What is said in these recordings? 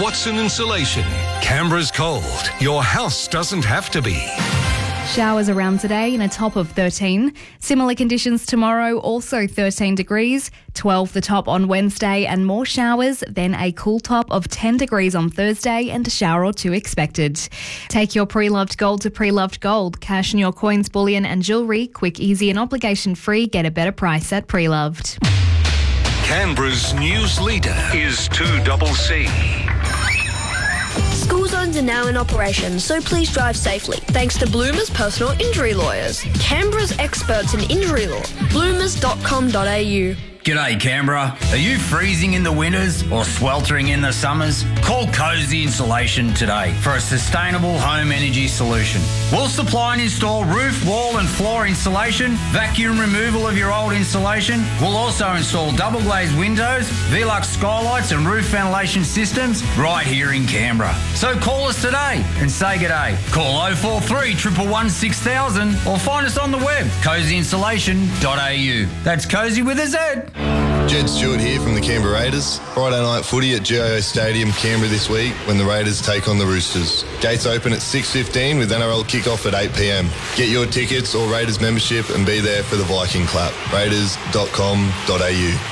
Watson Insulation. Canberra's cold. Your house doesn't have to be. Showers around today and a top of 13. Similar conditions tomorrow, also 13 degrees, 12 the top on Wednesday and more showers, then a cool top of 10 degrees on Thursday and a shower or two expected. Take your pre-loved gold to Pre-Loved Gold. Cash in your coins, bullion and jewellery. Quick, easy and obligation free. Get a better price at Pre-Loved. Canberra's news leader is 2CC. School zones are now in operation, so please drive safely. Thanks to Bloomers Personal Injury Lawyers, Canberra's experts in injury law. bloomers.com.au. G'day Canberra. Are you freezing in the winters or sweltering in the summers? Call Cozy Insulation today for a sustainable home energy solution. We'll supply and install roof, wall and floor insulation, vacuum removal of your old insulation. We'll also install double glazed windows, Velux skylights and roof ventilation systems right here in Canberra. So call us today and say g'day. Call 043 111 6000 or find us on the web, cozyinsulation.au. That's Cozy with a Z. Jed Stewart here from the Canberra Raiders. Friday night footy at GIO Stadium, Canberra this week when the Raiders take on the Roosters. Gates open at 6:15 with NRL kickoff at 8 p.m. Get your tickets or Raiders membership and be there for the Viking clap. Raiders.com.au.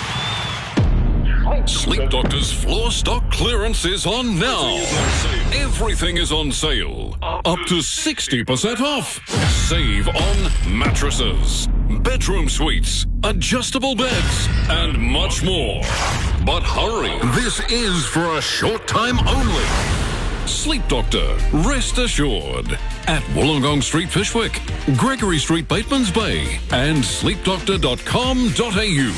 Sleep Doctor's floor stock clearance is on now. Everything is on sale. Up to 60% off. Save on mattresses, bedroom suites, adjustable beds, and much more. But hurry, this is for a short time only. Sleep Doctor, rest assured. At Wollongong Street, Fishwick, Gregory Street, Batemans Bay, and sleepdoctor.com.au.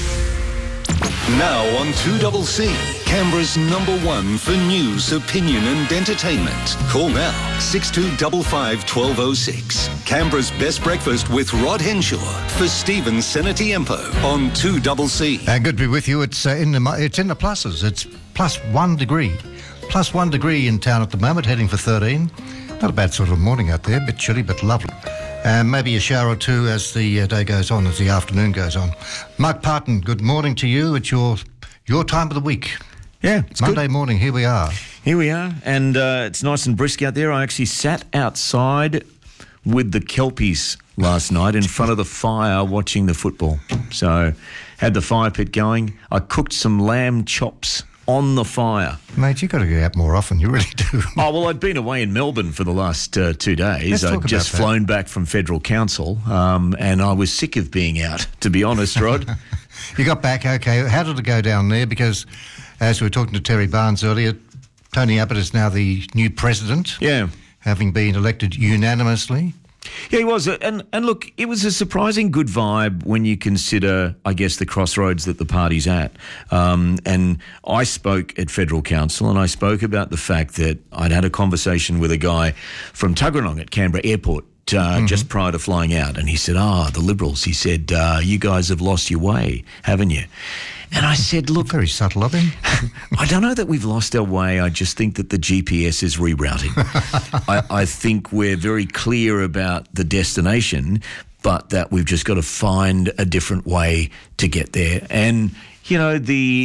Now on 2CC, Canberra's #1 for news, opinion and entertainment. Call now, 6255 1206. Canberra's best breakfast with Rod Henshaw for Stephen Senatiempo on 2CC. Good to be with you. It's in the pluses. It's plus 1 degree. Plus 1 degree in town at the moment, heading for 13. Not a bad sort of morning out there, a bit chilly but lovely. Maybe a shower or two as the day goes on, as the afternoon goes on. Mark Parton, good morning to you. It's your time of the week. Yeah, it's Monday good. morning, here we are. Here we are, and it's nice and brisk out there. I actually sat outside with the Kelpies last night in front of the fire watching the football. So, had the fire pit going. I cooked some lamb chops on the fire. Mate, you've got to go out more often, you really do. Oh, well, I'd been away in Melbourne for the last 2 days. I'd just flown back from Federal Council, and I was sick of being out, to be honest, Rod. You got back, okay. How did it go down there? Because, as we were talking to Terry Barnes earlier, Tony Abbott is now the new president. Yeah. Having been elected unanimously. Yeah, he was. And look, it was a surprising good vibe when you consider, I guess, the crossroads that the party's at. And I spoke at Federal Council and I spoke about the fact that I'd had a conversation with a guy from Tuggeranong at Canberra Airport just prior to flying out. And he said, the Liberals, he said, you guys have lost your way, haven't you? And I said, look... Very subtle of him. I don't know that we've lost our way. I just think that the GPS is rerouting. I think we're very clear about the destination, but that we've just got to find a different way to get there. And, you know,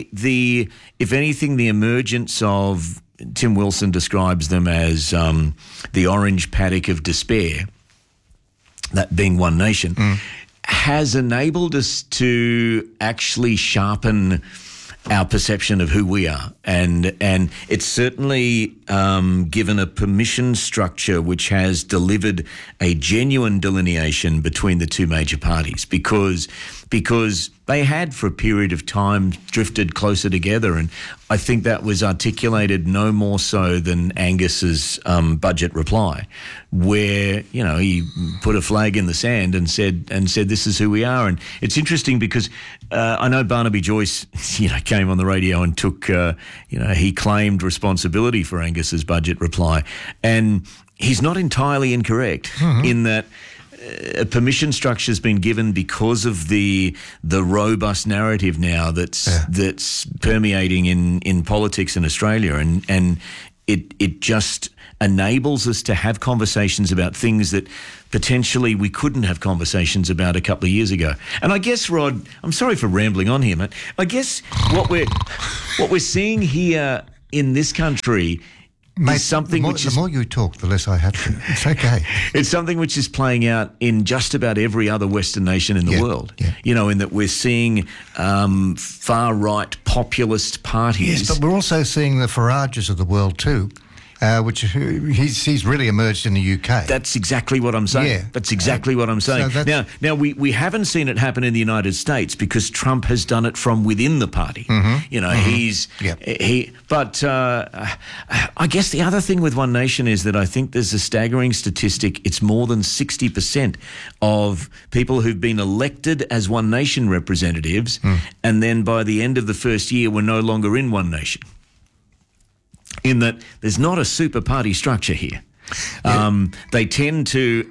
if anything, the emergence of... Tim Wilson describes them as the orange paddock of despair, that being One Nation, has enabled us to actually sharpen our perception of who we are. And it's certainly given a permission structure which has delivered a genuine delineation between the two major parties because they had for a period of time drifted closer together, and I think that was articulated no more so than Angus's budget reply, where, you know, he put a flag in the sand and said this is who we are. And it's interesting because I know Barnaby Joyce, came on the radio and took, he claimed responsibility for Angus's budget reply, and he's not entirely incorrect in that. A permission structure has been given because of the robust narrative now that's permeating in politics in Australia, and it just enables us to have conversations about things that potentially we couldn't have conversations about a couple of years ago. And I guess, Rod, I'm sorry for rambling on here, mate. I guess what we're seeing here in this country Mate, is something which is... The more you talk, the less I have to. It's okay. It's something which is playing out in just about every other Western nation in the world. Yeah. You know, in that we're seeing far-right populist parties. Yes, but we're also seeing the Farages of the world too, which he's really emerged in the UK. That's exactly what I'm saying. Yeah. That's exactly what I'm saying. So now we haven't seen it happen in the United States because Trump has done it from within the party. You know, But I guess the other thing with One Nation is that I think there's a staggering statistic. It's more than 60% of people who've been elected as One Nation representatives, and then by the end of the first year were no longer in One Nation. In that there's not a super party structure here. They tend to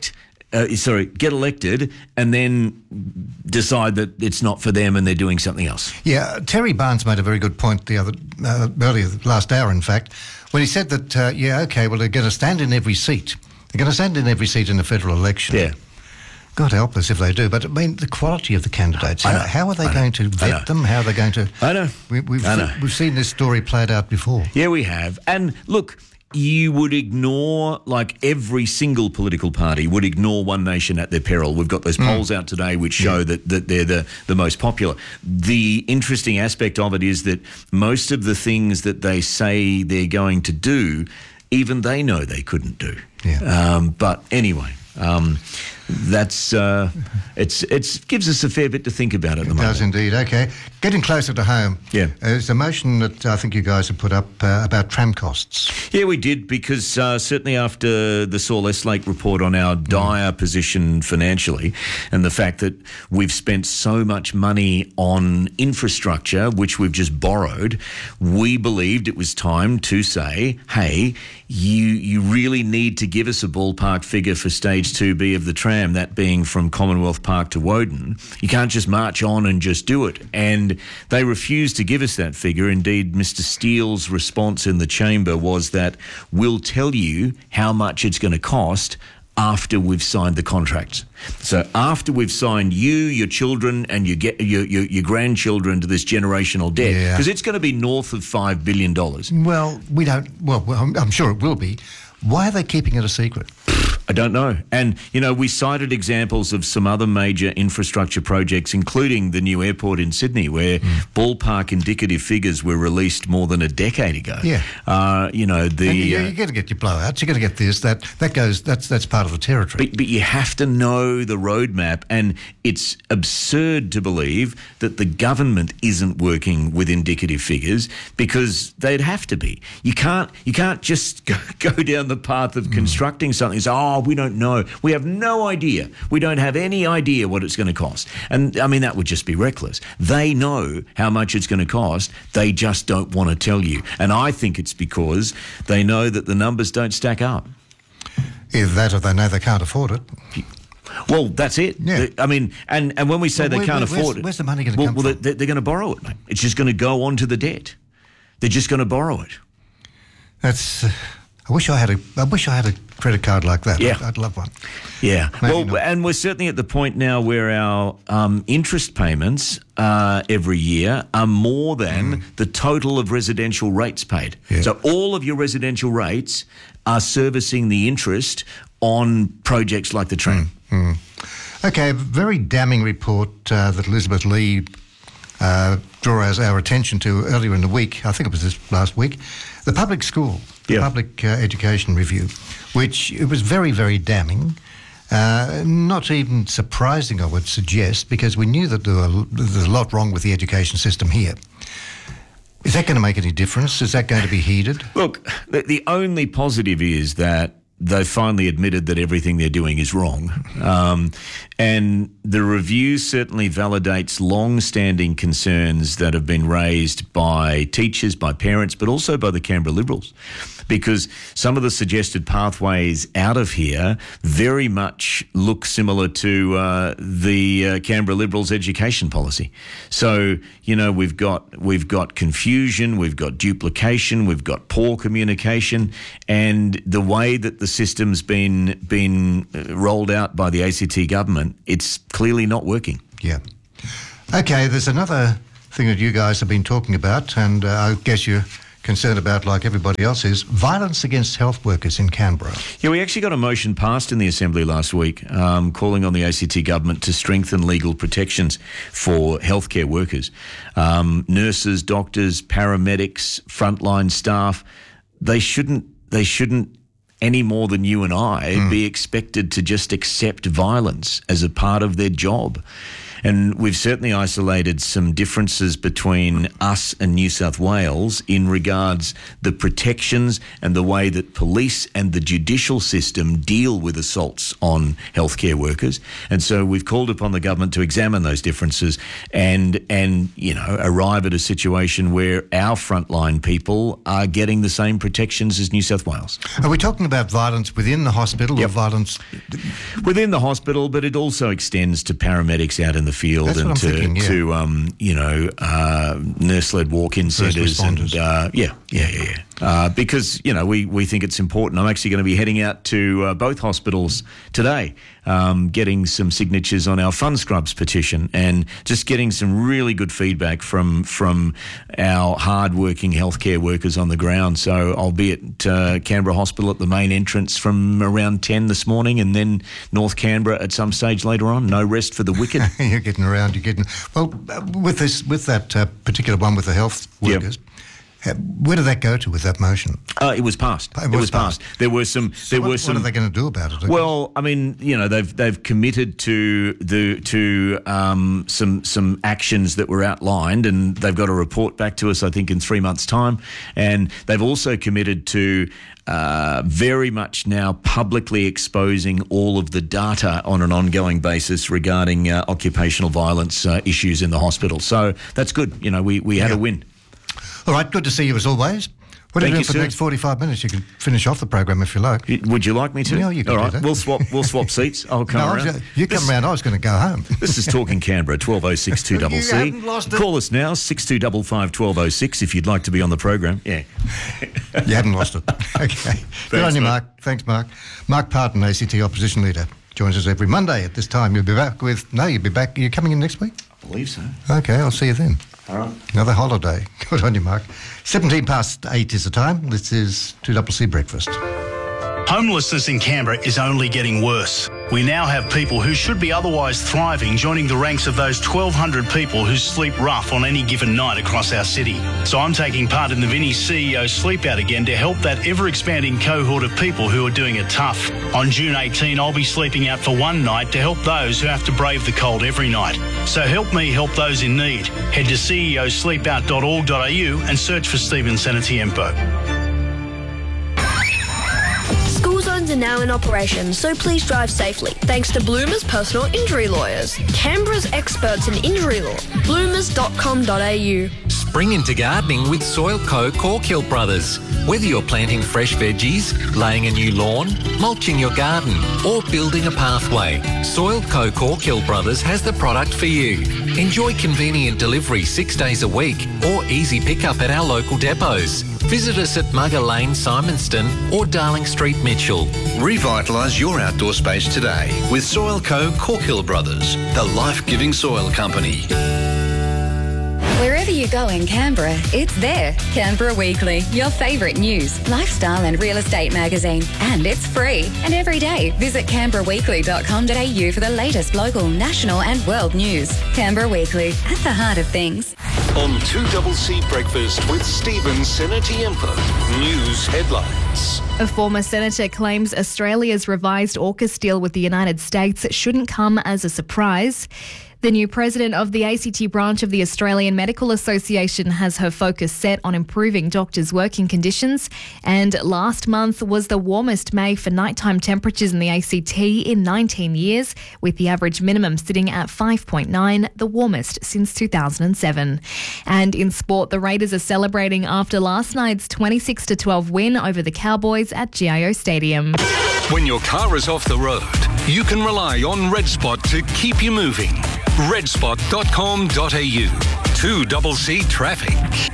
get elected and then decide that it's not for them and they're doing something else. Yeah, Terry Barnes made a very good point earlier, last hour in fact, when he said that, well, they're going to stand in every seat. They're going to stand in every seat in the federal election. Yeah. God help us if they do. But, I mean, the quality of the candidates, how are they going to vet them? How are they going to... I know. We've seen this story played out before. Yeah, we have. And, look, you would ignore, like every single political party would ignore One Nation at their peril. We've got those polls out today which show that they're the most popular. The interesting aspect of it is that most of the things that they say they're going to do, even they know they couldn't do. Yeah. But anyway... that's it gives us a fair bit to think about at the moment. It does indeed. Okay, getting closer to home. Yeah, there's a motion that I think you guys have put up about tram costs. Yeah, we did because certainly after the Saul Estlake report on our dire position financially, and the fact that we've spent so much money on infrastructure which we've just borrowed, we believed it was time to say, hey, you really need to give us a ballpark figure for stage 2B of the tram, that being from Commonwealth Park to Woden. You can't just march on and just do it. And they refused to give us that figure. Indeed, Mr. Steele's response in the chamber was that we'll tell you how much it's going to cost after we've signed the contracts. So after we've signed you, your children, and your grandchildren to this generational debt, because it's going to be north of $5 billion. Well, we don't. Well, I'm sure it will be. Why are they keeping it a secret? I don't know. And, you know, we cited examples of some other major infrastructure projects, including the new airport in Sydney, where ballpark indicative figures were released more than a decade ago. Yeah. You know, you're going to get your blowouts. You're going to get this. That's part of the territory. But you have to know the roadmap, and it's absurd to believe that the government isn't working with indicative figures because they'd have to be. You can't just go down the path of constructing something and say, we don't know. We have no idea. We don't have any idea what it's going to cost. And, I mean, that would just be reckless. They know how much it's going to cost. They just don't want to tell you. And I think it's because they know that the numbers don't stack up. Either that or they know they can't afford it. Well, that's it. Yeah. I mean, and when we say they can't afford it... Where's the money going to come from? Well, they're going to borrow it, mate. It's just going to go onto the debt. They're just going to borrow it. That's... I wish I had a credit card like that. Yeah. I'd love one. Yeah. Maybe not. And we're certainly at the point now where our interest payments every year are more than the total of residential rates paid. Yeah. So all of your residential rates are servicing the interest on projects like the tram. Okay, a very damning report that Elizabeth Lee drew our attention to earlier in the week. I think it was this last week. The public school. The Public Education Review, which it was very, very damning. Not even surprising, I would suggest, because we knew that there's a lot wrong with the education system here. Is that going to make any difference? Is that going to be heeded? Look, the only positive is that they've finally admitted that everything they're doing is wrong. And the review certainly validates long-standing concerns that have been raised by teachers, by parents, but also by the Canberra Liberals. Because some of the suggested pathways out of here very much look similar to the Canberra Liberals' education policy. So, you know, we've got confusion, we've got duplication, we've got poor communication, and the way that the system's been rolled out by the ACT government, it's clearly not working. Yeah. Okay, there's another thing that you guys have been talking about, and I guess you're concerned about, like everybody else is, violence against health workers in Canberra. Yeah, we actually got a motion passed in the Assembly last week calling on the ACT government to strengthen legal protections for healthcare workers. Nurses, doctors, paramedics, frontline staff, they shouldn't any more than you and I be expected to just accept violence as a part of their job. And we've certainly isolated some differences between us and New South Wales in regards the protections and the way that police and the judicial system deal with assaults on healthcare workers. And so we've called upon the government to examine those differences and arrive at a situation where our frontline people are getting the same protections as New South Wales. Are we talking about violence within the hospital or violence within the hospital? But it also extends to paramedics out in the field. That's and what I'm thinking, nurse-led walk-in centres and because we think it's important. I'm actually going to be heading out to both hospitals today, getting some signatures on our Fund Scrubs petition and just getting some really good feedback from our hard-working healthcare workers on the ground. So I'll be at Canberra Hospital at the main entrance from around 10 this morning, and then North Canberra at some stage later on. No rest for the wicked. You're getting around. Well, with that particular one with the health workers. Where did that go to with that motion? It was passed. It was passed. There were some. What are they going to do about it? Well, I mean, they've committed to some actions that were outlined, and they've got a report back to us, I think, in 3 months' time. And they've also committed to very much now publicly exposing all of the data on an ongoing basis regarding occupational violence issues in the hospital. So that's good. We had a win. All right, good to see you as always. What are you doing for the next 45 minutes? You can finish off the program if you like. Would you like me to? No, you can do that. We'll swap seats. I'll come around. You come around, I was going to go home. This is Talking Canberra, 1206 2CC. You haven't lost it. Call us now, 6255 1206 if you'd like to be on the program. Yeah. You haven't lost it. Okay. Good on you, Mark. Thanks, Mark. Mark Parton, ACT Opposition Leader, joins us every Monday at this time. You'll be back Are you coming in next week? I believe so. Okay, I'll see you then. All right. Another holiday. Good on you, Mark. 8:17 is the time. This is 2CC Breakfast. Homelessness in Canberra is only getting worse. We now have people who should be otherwise thriving joining the ranks of those 1,200 people who sleep rough on any given night across our city. So I'm taking part in the Vinnie CEO Sleep Out again to help that ever-expanding cohort of people who are doing it tough. On June 18, I'll be sleeping out for one night to help those who have to brave the cold every night. So help me help those in need. Head to ceosleepout.org.au and search for Stephen Senatiempo. School zones are now in operation, so please drive safely. Thanks to Bloomers Personal Injury Lawyers, Canberra's experts in injury law. Bloomers.com.au. Spring into gardening with Soil Co. Corkill Brothers. Whether you're planting fresh veggies, laying a new lawn, mulching your garden, or building a pathway, Soil Co. Corkill Brothers has the product for you. Enjoy convenient delivery 6 days a week or easy pickup at our local depots. Visit us at Mugger Lane, Simonston or Darling Street, Mitchell. Revitalise your outdoor space today with Soil Co. Corkill Brothers, the life-giving soil company. Wherever you go in Canberra, it's there. Canberra Weekly, your favourite news, lifestyle and real estate magazine. And it's free. And every day, visit canberraweekly.com.au for the latest local, national and world news. Canberra Weekly, at the heart of things. On 2CC Breakfast with Stephen Senatiempo. News headlines. A former senator claims Australia's revised AUKUS deal with the United States shouldn't come as a surprise. The new president of the ACT branch of the Australian Medical Association has her focus set on improving doctors' working conditions, and last month was the warmest May for nighttime temperatures in the ACT in 19 years, with the average minimum sitting at 5.9, the warmest since 2007. And in sport, the Raiders are celebrating after last night's 26-12 win over the Cowboys at GIO Stadium. When your car is off the road, you can rely on RedSpot to keep you moving. redspot.com.au. 2CC Traffic.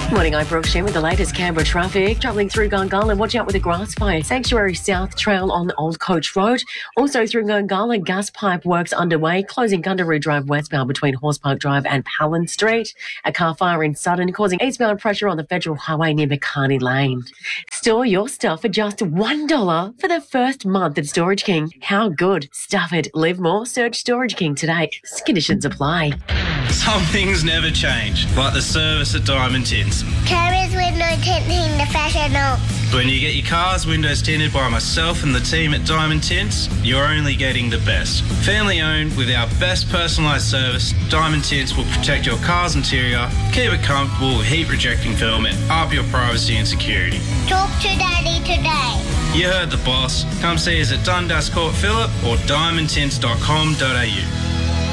Morning, I'm Brooke Sheen with the latest Canberra traffic. Travelling through Gungala, watch out with a grass fire. Sanctuary South Trail on Old Coach Road. Also through Gungala, gas pipe works underway, closing Gundaroo Drive westbound between Horse Park Drive and Palin Street. A car fire in Sutton causing eastbound pressure on the Federal Highway near McCartney Lane. Store your stuff for just $1 for the first month at Storage King. How good? Stuff it. Live more. Search Storage King today. Conditions apply. Some things never change, like the service at Diamond Tints. Carriers window tinting the professional. When you get your car's windows tinted by myself and the team at Diamond Tints, you're only getting the best. Family owned with our best personalised service, Diamond Tints will protect your car's interior, keep it comfortable with heat rejecting film and up your privacy and security. Talk to Daddy today. You heard the boss. Come see us at Dundas Court Phillip or diamondtints.com.au.